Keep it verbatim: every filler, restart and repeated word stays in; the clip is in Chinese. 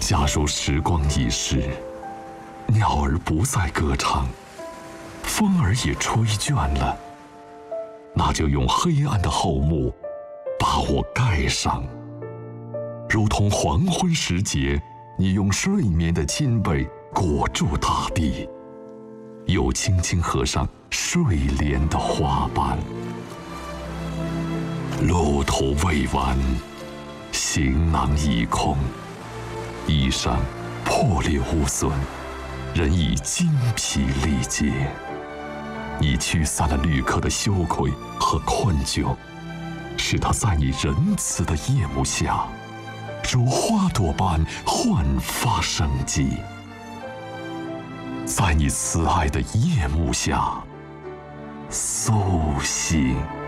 假如时光易逝，鸟儿不再歌唱，风儿也吹倦了，那就用黑暗的厚幕把我盖上，如同黄昏时节，你用睡眠的襟被裹住大地，又轻轻合上睡莲的花瓣。路途未完，行囊已空，衣裳破裂无损，人已精疲力竭。你驱散了旅客的羞愧和困窘，使他在你仁慈的夜幕下，如花朵般焕发生机。在你慈爱的夜幕下苏醒。